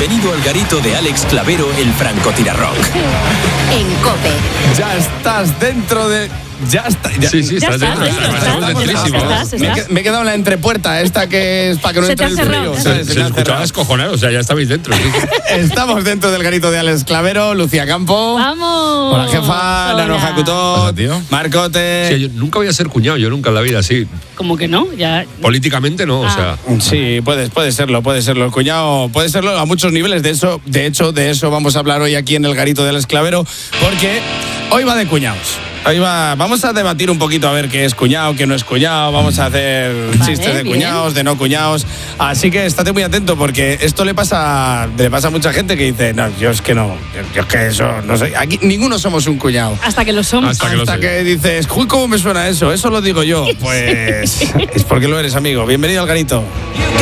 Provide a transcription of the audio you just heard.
Bienvenido al garito de Alex Clavero, el francotirarrock. En COPE. Ya estás dentro de... Ya está. Sí, estás dentro. Me he quedado en la entrepuerta, esta que es para que no entre el frío. Se escuchaba descojonar, o sea, ya estabais dentro. Estamos dentro del garito de Alex Clavero, Lucía Campo. ¡Vamos! Hola, jefa. Nano Hakuto. Marcote. Sí, yo nunca voy a ser cuñado, yo nunca en la vida, sí. ¿Cómo que no? Ya... Políticamente no, o sea... Sí, puede serlo. El cuñado puede serlo a muchos niveles. De eso vamos a hablar hoy aquí en el garito de Alex Clavero, porque hoy va de cuñados. Vamos a debatir un poquito a ver qué es cuñado, qué no es cuñado. Vamos a hacer chistes de cuñados, de no cuñados. Así que estate muy atento, porque esto le pasa a mucha gente que dice, no, yo es que no, yo es que eso no soy. Aquí ninguno somos un cuñado. Hasta que lo somos. Hasta que dices, uy, ¿cómo me suena eso? Eso lo digo yo. Pues es porque lo eres, amigo. Bienvenido al garito.